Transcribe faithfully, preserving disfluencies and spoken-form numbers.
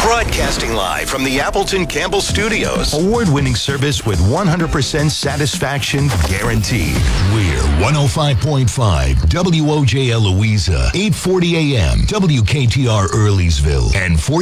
Broadcasting live from the Appleton Campbell Studios. Award-winning service with one hundred percent satisfaction guaranteed. We're one oh five point five W O J L Louisa, eight forty A M, W K T R Earleysville, and